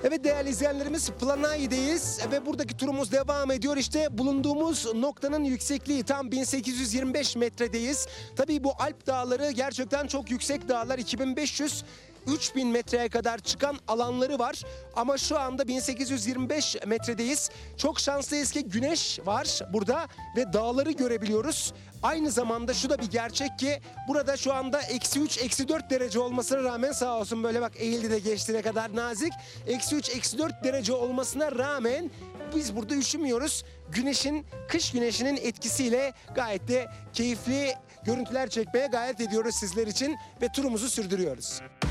Evet değerli izleyenlerimiz, Planai'deyiz ve buradaki turumuz devam ediyor. İşte bulunduğumuz noktanın yüksekliği tam 1825 metredeyiz. Tabii bu Alp dağları gerçekten çok yüksek dağlar. 2500-3000 metreye kadar çıkan alanları var. Ama şu anda 1825 metredeyiz. Çok şanslıyız ki güneş var burada ve dağları görebiliyoruz. Aynı zamanda şu da bir gerçek ki burada şu anda -3, -4 derece olmasına rağmen, sağ olsun böyle bak eğildi de geçti, ne kadar nazik. -3, -4 derece olmasına rağmen biz burada üşümüyoruz. Kış güneşinin etkisiyle gayet de keyifli görüntüler çekmeye gayret ediyoruz sizler için ve turumuzu sürdürüyoruz.